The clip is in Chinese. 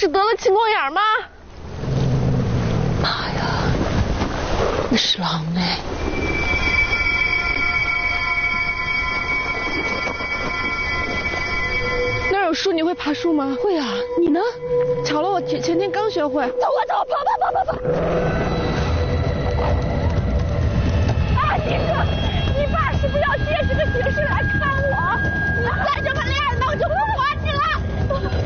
是得了青光眼吗？ 妈呀，那是狼哎！ 那儿有树，你会爬树吗？ 会啊，你呢？ 巧了，我前天刚学会。 走啊走，跑跑跑跑跑！